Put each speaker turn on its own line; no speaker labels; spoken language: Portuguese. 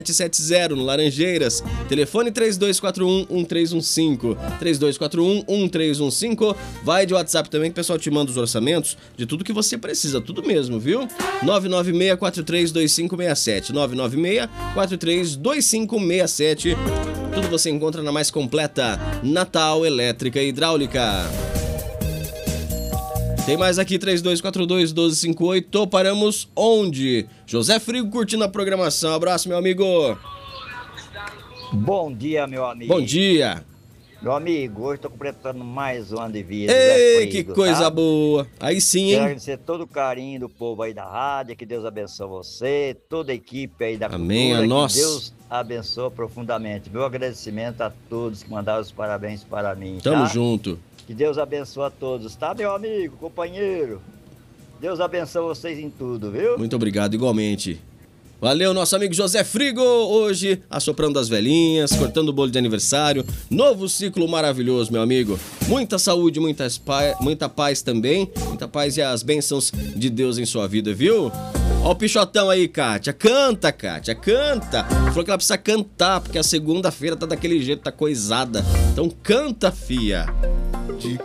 770 no Laranjeiras, telefone 3241-1315, 3241-1315, vai de WhatsApp também que o pessoal te manda os orçamentos de tudo que você precisa, tudo mesmo, viu? 996-432567, 996-432567, tudo você encontra na mais completa Natal Elétrica e Hidráulica. Tem mais aqui, 3242-1258. Paramos onde? José Frigo curtindo a programação. Abraço, meu amigo.
Bom dia, meu amigo.
Bom dia.
Meu amigo, hoje estou completando mais um ano de vida.
Ei,
Frigo,
que coisa boa. Aí sim, hein?
Quero agradecer todo o carinho do povo aí da rádio. Que Deus abençoe você, toda a equipe aí da
Amém,
cultura.
a nós.
Que Deus abençoe profundamente. Meu agradecimento a todos que mandaram os parabéns para mim.
Tamo
tá?
junto.
Que Deus abençoe a todos, tá, meu amigo, companheiro? Deus abençoe vocês em tudo, viu?
Muito obrigado, igualmente. Valeu, nosso amigo José Frigo, hoje assoprando as velhinhas, cortando o bolo de aniversário. Novo ciclo maravilhoso, meu amigo. Muita saúde, muita paz também. Muita paz e as bênçãos de Deus em sua vida, viu? Ó o pichotão aí, Kátia. Canta, Kátia, canta. Falou que ela precisa cantar, porque a segunda-feira tá daquele jeito, tá coisada. Então canta, fia.